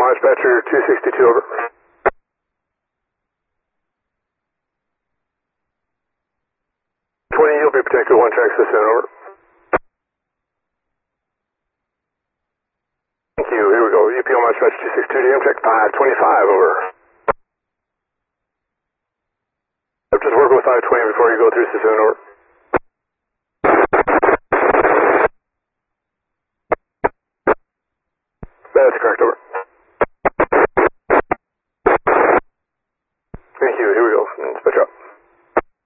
Dispatcher 262, over. 20, you'll be protected, one track so soon, over. Thank you, here we go. UPL Dispatcher 262 to Amtrak 525, over. Just work with 520 before you go through Sassoon, over. That's correct, over. Thank you, here we go.